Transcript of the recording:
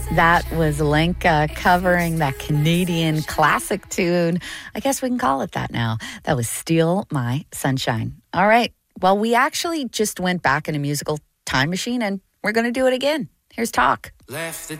That was Lenka covering that Canadian classic tune. I guess we can call it that now. That was Steal My Sunshine. All right. Well, we actually just went back in a musical time machine and we're going to do it again. Here's Talk. Left the